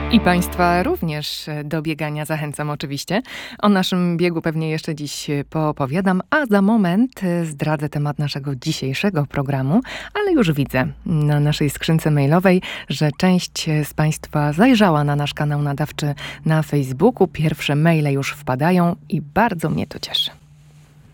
I Państwa również do biegania zachęcam oczywiście. O naszym biegu pewnie jeszcze dziś poopowiadam, a za moment zdradzę temat naszego dzisiejszego programu, ale już widzę na naszej skrzynce mailowej, że część z Państwa zajrzała na nasz kanał nadawczy na Facebooku. Pierwsze maile już wpadają i bardzo mnie to cieszy.